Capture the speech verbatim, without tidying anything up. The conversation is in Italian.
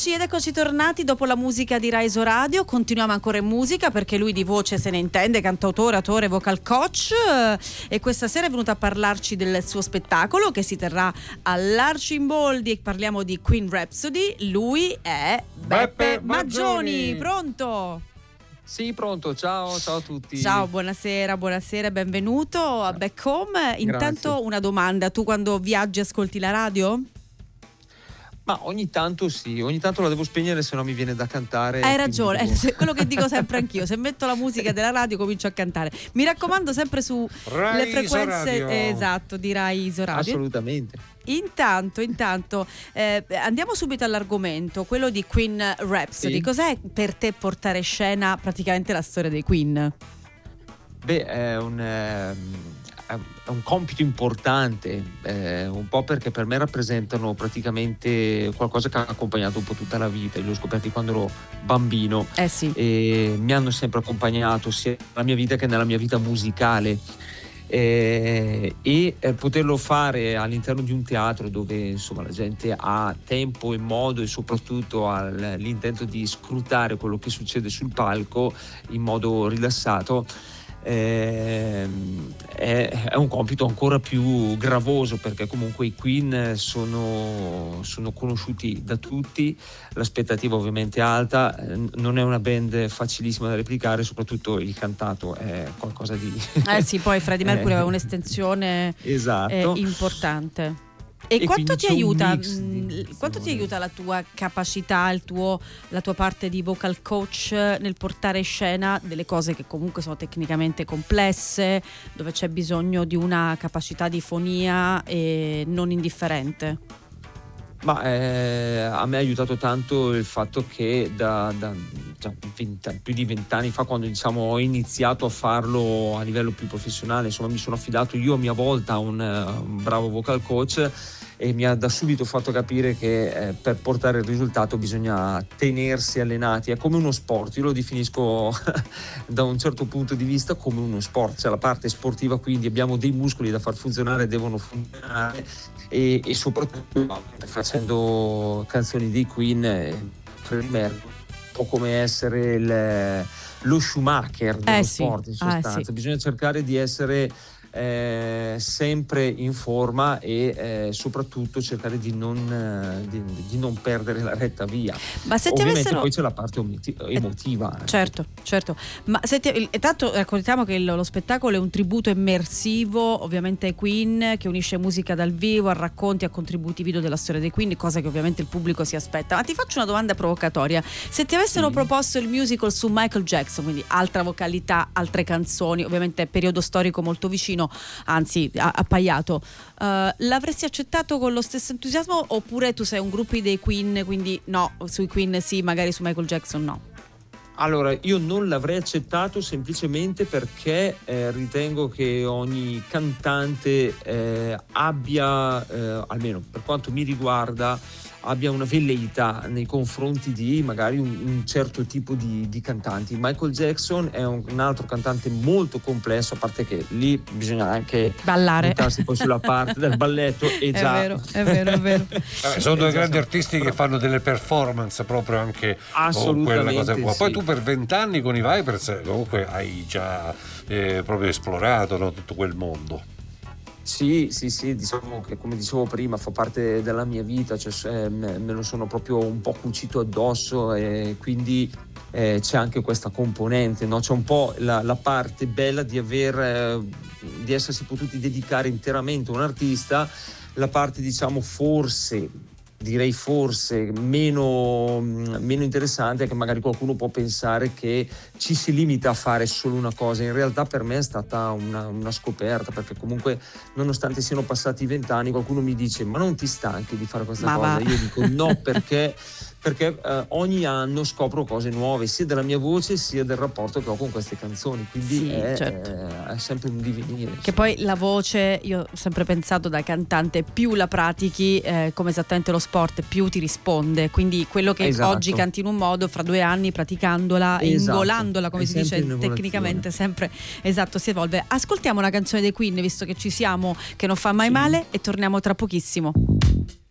Eccoci ed eccoci tornati dopo la musica di Rai Radio. Continuiamo ancora in musica perché lui di voce se ne intende, cantautore, attore, vocal coach, e questa sera è venuto a parlarci del suo spettacolo che si terrà all'Arcimboldi e parliamo di Queen Rhapsody. Lui è Beppe, Beppe Maggioni. Pronto? Sì, pronto, ciao, ciao a tutti. Ciao, buonasera, buonasera, benvenuto a Back Home. Intanto Grazie. Una domanda, tu quando viaggi ascolti la radio? Ma ogni tanto sì, ogni tanto la devo spegnere, se no mi viene da cantare. Hai ragione, devo... è quello che dico sempre anch'io, se metto la musica della radio comincio a cantare. Mi raccomando sempre su Rai le frequenze Isoradio. Esatto, di Rai Isoradio. Assolutamente. Intanto, intanto eh, andiamo subito all'argomento, quello di Queen Rhapsody. Sì. Cos'è per te portare in scena praticamente la storia dei Queen? Beh, è un, eh, è un compito importante, eh, un po' perché per me rappresentano praticamente qualcosa che ha accompagnato un po' tutta la vita. Io li ho scoperti quando ero bambino Eh sì. e mi hanno sempre accompagnato sia nella mia vita che nella mia vita musicale. Eh, e eh, poterlo fare all'interno di un teatro dove insomma la gente ha tempo e modo e soprattutto ha l'intento di scrutare quello che succede sul palco in modo rilassato, eh, è, è un compito ancora più gravoso, perché comunque i Queen sono, sono conosciuti da tutti, l'aspettativa ovviamente è alta, non è una band facilissima da replicare, soprattutto il cantato è qualcosa di Eh sì, poi Freddie Mercury eh, aveva un'estensione esatto. eh, importante. E, E quanto ti quindi c'è un aiuta mix di mh, emozioni. quanto ti aiuta la tua capacità, il tuo, la tua parte di vocal coach nel portare in scena delle cose che comunque sono tecnicamente complesse, dove c'è bisogno di una capacità di fonia e non indifferente? Ma eh, a me ha aiutato tanto il fatto che da, da già venti, più di vent'anni fa, quando diciamo ho iniziato a farlo a livello più professionale, insomma mi sono affidato io a mia volta a un, un bravo vocal coach, e mi ha da subito fatto capire che eh, per portare il risultato bisogna tenersi allenati. È come uno sport, io lo definisco da un certo punto di vista come uno sport, cioè la parte sportiva, quindi abbiamo dei muscoli da far funzionare, devono funzionare, e, e soprattutto facendo canzoni dei Queen, eh, Freddie Mercury, un po' come essere il, lo Schumacher dello Eh sì. sport in sostanza. Ah, sì. Bisogna cercare di essere Eh, sempre in forma e eh, soprattutto cercare di non, eh, di, di non perdere la retta via. Ma se ti Ovviamente avessero... poi c'è la parte ometi- emotiva. Eh, certo, certo. Ma se ti... e tanto raccontiamo che il- lo spettacolo è un tributo immersivo ovviamente ai Queen, che unisce musica dal vivo a racconti, a contributi video della storia dei Queen, cosa che ovviamente il pubblico si aspetta. Ma ti faccio una domanda provocatoria: se ti avessero Sì. proposto il musical su Michael Jackson, quindi altra vocalità, altre canzoni, ovviamente periodo storico molto vicino, anzi a- appaiato, uh, l'avresti accettato con lo stesso entusiasmo, oppure tu sei un gruppo dei Queen, quindi no, sui Queen sì, magari su Michael Jackson no? Allora, io non l'avrei accettato semplicemente perché eh, ritengo che ogni cantante eh, abbia, eh, almeno per quanto mi riguarda, abbia una velleità nei confronti di magari un, un certo tipo di, di cantanti. Michael Jackson è un, un altro cantante molto complesso, a parte che lì bisogna anche Ballare. buttarsi poi sulla parte del balletto, e È già vero, è vero, è vero. Eh, sono due grandi artisti che fanno delle performance proprio anche con quella cosa qua. Poi sì. tu per vent'anni con i Vipers comunque hai già eh, proprio esplorato, no, tutto quel mondo. Sì, sì, sì, diciamo che come dicevo prima fa parte della mia vita, cioè, eh, me, me lo sono proprio un po' cucito addosso, e quindi eh, c'è anche questa componente, no? C'è un po' la, la parte bella di aver eh, di essersi potuti dedicare interamente a un artista, la parte diciamo forse direi forse meno, meno interessante è che magari qualcuno può pensare che ci si limita a fare solo una cosa. In realtà per me è stata una, una scoperta, perché comunque nonostante siano passati vent'anni qualcuno mi dice: ma non ti stanchi di fare questa ma cosa? Va. Io dico no, perché perché eh, ogni anno scopro cose nuove, sia della mia voce sia del rapporto che ho con queste canzoni, quindi Sì, è, certo. è, è sempre un divenire. Che poi la voce, io ho sempre pensato da cantante, più la pratichi, eh, come esattamente lo sport, più ti risponde. Quindi quello che Esatto. oggi canti in un modo, fra due anni praticandola e Esatto. ingolandola, come È si dice sempre in evoluzione. tecnicamente, sempre esatto, si evolve. Ascoltiamo una canzone dei Queen, visto che ci siamo, che non fa mai Sì. male, e torniamo tra pochissimo.